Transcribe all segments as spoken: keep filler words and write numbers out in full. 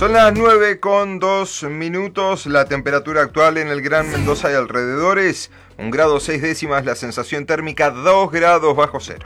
Son las nueve con dos minutos, la temperatura actual en el Gran Mendoza y alrededores, un grado seis décimas, la sensación térmica dos grados bajo cero.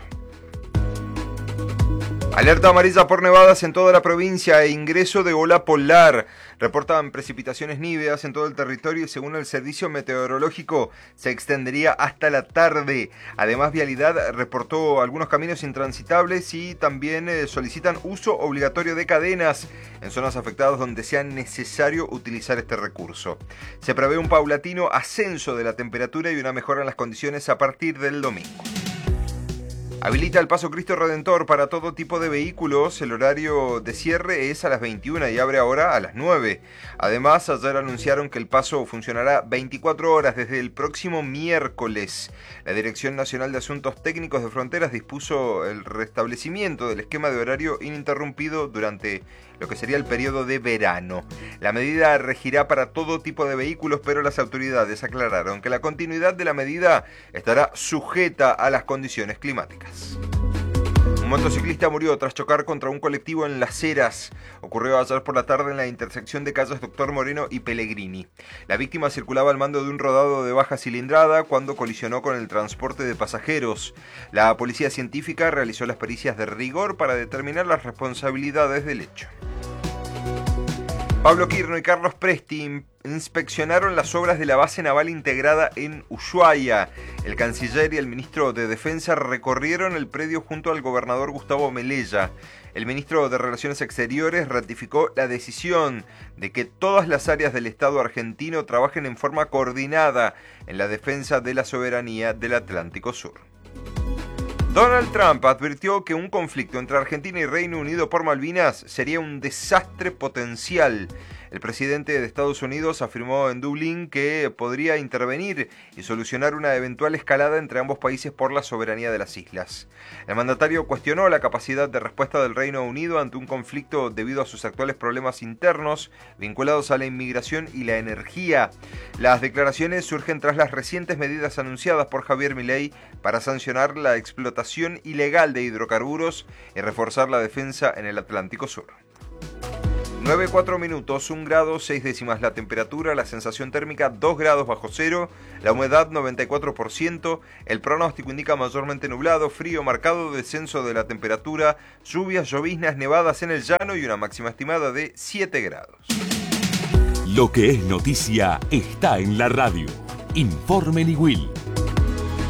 Alerta amarilla por nevadas en toda la provincia e ingreso de ola polar. Reportan precipitaciones nívedas en todo el territorio y según el servicio meteorológico se extendería hasta la tarde. Además, Vialidad reportó algunos caminos intransitables y también eh, solicitan uso obligatorio de cadenas en zonas afectadas donde sea necesario utilizar este recurso. Se prevé un paulatino ascenso de la temperatura y una mejora en las condiciones a partir del domingo. Habilita el Paso Cristo Redentor para todo tipo de vehículos. El horario de cierre es a las veintiuna y abre ahora a las nueve. Además, ayer anunciaron que el paso funcionará veinticuatro horas desde el próximo miércoles. La Dirección Nacional de Asuntos Técnicos de Fronteras dispuso el restablecimiento del esquema de horario ininterrumpido durante lo que sería el periodo de verano. La medida regirá para todo tipo de vehículos, pero las autoridades aclararon que la continuidad de la medida estará sujeta a las condiciones climáticas. Un motociclista murió tras chocar contra un colectivo en Las Heras. Ocurrió ayer por la tarde en la intersección de calles Doctor Moreno y Pellegrini. La víctima circulaba al mando de un rodado de baja cilindrada cuando colisionó con el transporte de pasajeros. La policía científica realizó las pericias de rigor para determinar las responsabilidades del hecho. Pablo Quirno y Carlos Presti inspeccionaron las obras de la base naval integrada en Ushuaia. El canciller y el ministro de Defensa recorrieron el predio junto al gobernador Gustavo Melella. El ministro de Relaciones Exteriores ratificó la decisión de que todas las áreas del Estado argentino trabajen en forma coordinada en la defensa de la soberanía del Atlántico Sur. Donald Trump advirtió que un conflicto entre Argentina y Reino Unido por Malvinas sería un desastre potencial. El presidente de Estados Unidos afirmó en Dublín que podría intervenir y solucionar una eventual escalada entre ambos países por la soberanía de las islas. El mandatario cuestionó la capacidad de respuesta del Reino Unido ante un conflicto debido a sus actuales problemas internos vinculados a la inmigración y la energía. Las declaraciones surgen tras las recientes medidas anunciadas por Javier Milei para sancionar la explotación ilegal de hidrocarburos y reforzar la defensa en el Atlántico Sur. nueve cuatro minutos, un grado seis décimas la temperatura, la sensación térmica dos grados bajo cero, la humedad noventa y cuatro por ciento, el pronóstico indica mayormente nublado, frío, marcado descenso de la temperatura, lluvias, lloviznas, nevadas en el llano y una máxima estimada de siete grados. Lo que es noticia está en la radio. Informe Nigüil.